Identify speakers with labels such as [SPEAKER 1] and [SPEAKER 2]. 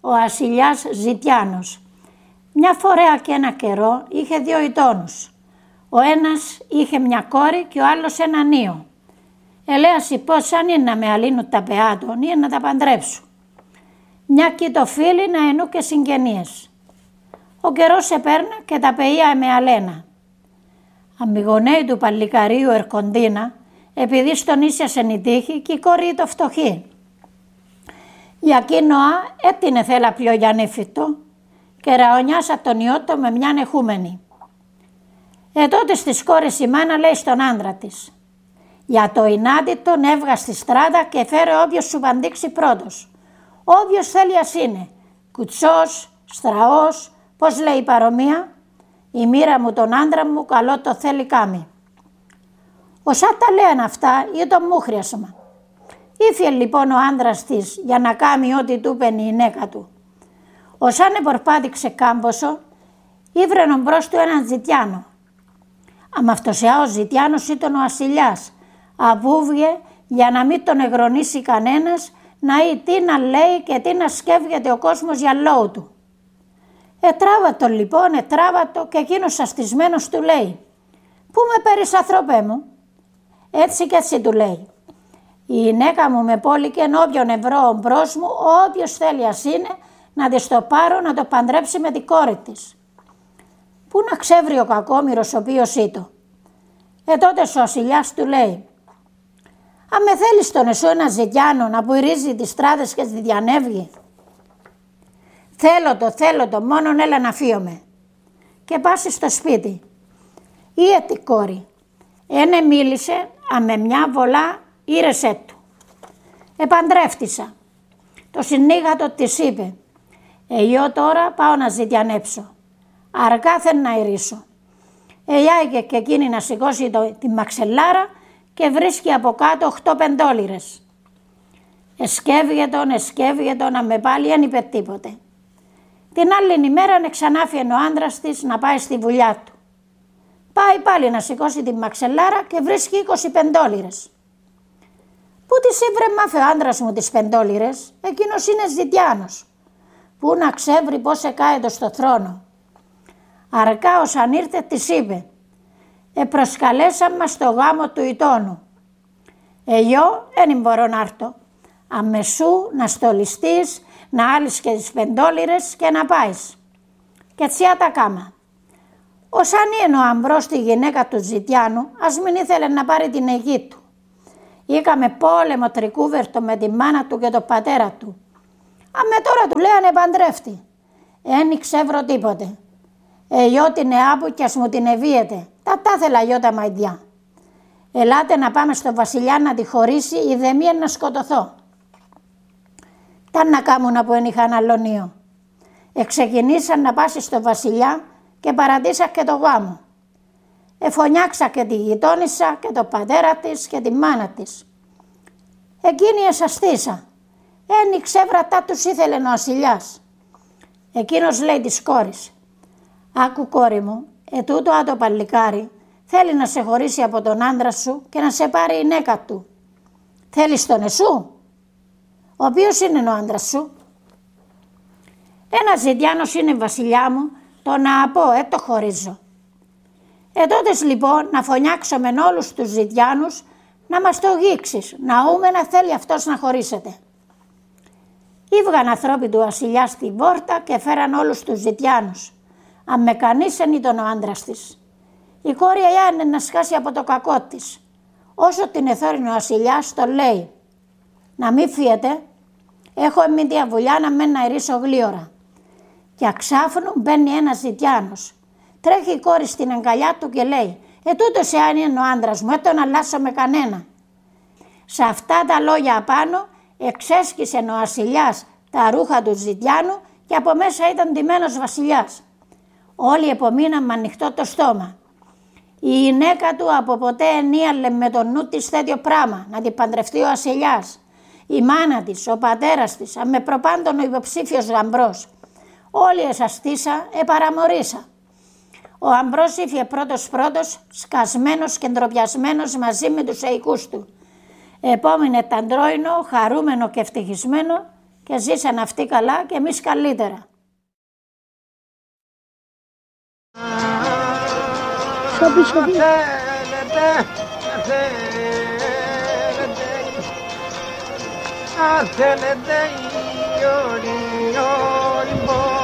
[SPEAKER 1] ο βασιλιάς Ζητιάνος. Μια φορέα και ένα καιρό είχε 2 γειτόνους. Ο ένας είχε μια κόρη και ο άλλος ένα νίο. Ελέαση πώς αν είναι να με αλύνουν τα πεά των ή να τα παντρέψουν. Μια κι το φίλοι να ενού και συγγενείες. Ο καιρός επέρνα και τα παιδιά με αλένα. Αμιγονέοι του παλικαρίου ερκοντίνα, επειδή στον ίσιασεν η τύχη και η κόρη το φτωχή. Για εκείνοα έτεινε θέλα πιο γιαννήφιτο και ραονιάσα τον ιότο με μιαν εχούμενη. Τότε στις κόρες η μάνα λέει στον άντρα της: «Για το ινάτι τον έβγα στη στράτα και φέρε όποιος σου παντήξει πρώτος. Όποιος θέλει ας είναι, κουτσός, στραός, πώς λέει η παρομία, η μοίρα μου τον άντρα μου καλό το θέλει κάμει». Όσα τα λέαν αυτά ή το μούχριασμα. Ήφιε λοιπόν ο άντρας της για να κάμει ό,τι του είπεν η γυναίκα του. Όσαν επορπάτηξε κάμποσο, ήβρενον μπρος του έναν Ζητιάνο. Αμαυτοσιά ο Ζητιάνος ήταν ο ασυλιάς, αβούβγε για να μην τον εγρονίσει κανένας, να ή τι να λέει και τι να σκέφγεται ο κόσμος για λόγου του. Ετράβατο λοιπόν, ετράβατο και εκείνος αστισμένος του λέει: «Πού με παίρνεις ανθρωπέ μου?» Έτσι και έτσι του λέει: «Η γυναίκα μου με πόλικεν όποιον ευρώ μπρος μου, όποιος θέλει ας είναι, να της το πάρω να το παντρέψει με την κόρη της». Πού να ξέβρει ο κακόμοιρος ο οποίος ήτο. Τότε ο ασυλιάς του λέει: «Αν με θέλεις τον εσώ ένα Ζητιάνο να πουηρίζει τις στράτες και τη διανεύγει?» Θέλω το, μόνον έλα να φύομαι». Και πάσει στο σπίτι. Ή τη κόρη. Ένε μίλησε, με μια βολά ήρεσέ του. Επαντρεύτησα. Το συνήγατο της είπε: «Εγώ τώρα πάω να ζητιανέψω. Αργά θέλω να ηρίσω». Εγιάγε και εκείνη να σηκώσει τη μαξελάρα και βρίσκει από κάτω 8 πεντόλιρες. Εσκεύγε τον, να με πάλι δεν είπε τίποτε. Την άλλη ημέρα ξανάφιεν ο άντρας της να πάει στη βουλιά του. Πάει πάλι να σηκώσει τη μαξελάρα και βρίσκει 20 πεντόλιρες. «Πού τις ήβρε μάφε ο άντρας μου τις πεντόλιρες, εκείνος είναι Ζητιάνος. Πού να ξέβρει πώς εκάετο στο θρόνο». Αρκά όσαν ήρθε της είπε: «Προσκαλέσαν μας στο γάμο του ητώνου. Εγώ δεν μπορώ να έρθω. Αμεσού να στολιστείς, να άλεις και τις πεντόλιρες και να πάεις». Και έτσι τα κάμα. Όσαν είναι ο Αμπρός τη γυναίκα του Ζητιάνου, ας μην ήθελε να πάρει την αιγή του. Είχαμε πόλεμο τρικούβερτο με τη μάνα του και τον πατέρα του. Αμέ τώρα του λέγανε παντρεύτη. Εν ξεύρω τίποτε. Εγώ την εάπου κι ας μου την ευίεται. Τα θέλα γιο τα μαϊδιά. Ελάτε να πάμε στο βασιλιά να τη χωρίσει ή δε μία να σκοτωθώ. Τα να κάμουνα που εν είχαν αλλονίο. Εξεκινήσαν να πάσει στο βασιλιά και παρατήσα και το γάμο. Εφωνιάξα και τη γειτόνισσα και το πατέρα της και τη μάνα της. Εκείνη εσαστήσα. Ένι ξέβρατα τους ήθελε ο ασυλιάς. Εκείνος λέει της κόρης: «Άκου κόρη μου, ετούτο το παλικάρι θέλει να σε χωρίσει από τον άντρα σου και να σε πάρει η γυναίκα του. Θέλεις τον εσού? Ο οποίος είναι ο άντρας σου?» «Ένας Ζητιάνος είναι βασιλιά μου, το να πω, το χωρίζω». Τότες λοιπόν να φωνιάξω με όλους τους Ζητιάνους να μας το γίξεις, να ούμε να θέλει αυτός να χωρίσετε. Ήβγαν ανθρώποι του βασιλιά στη βόρτα και φέραν όλους τους Ζητιάνους. Αν με κανείς εν ήταν ο άντρας της. Η κόρη είναι να σκάσει από το κακό της. Όσο την εθώρινε ο βασιλιάς το λέει: «Να μην φύγετε, έχω εμείς διαβουλιά να μένω να ηρίσω γλίωρα». Και αξάφνου μπαίνει ένας Ζητιάνος. Τρέχει η κόρη στην αγκαλιά του και λέει: «Τούτος εάν είναι ο άντρας μου, τον αλλάσω με κανένα». Σε αυτά τα λόγια απάνω εξέσκησε ο βασιλιάς τα ρούχα του Ζητιάνου και από μέσα ήταν ντυμένος βασιλιάς. Όλοι επομείναν με ανοιχτό το στόμα. Η γυναίκα του από ποτέ ενίαλε με το νου της τέτοιο πράγμα, να την παντρευτεί ο βασιλιάς. Η μάνα της, ο πατέρας της, με προπάντων ο υποψήφιος γαμπρός. Όλοι εσαστήσα, επαραμορίσα. Ο Αμπρός ήφιε πρώτος, σκασμένος και ντροπιασμένος μαζί με τους εικούς του. Επόμενε ταντρόινο, χαρούμενο και ευτυχισμένο και ζήσαν αυτοί καλά και εμείς καλύτερα.
[SPEAKER 2] Θέλετε,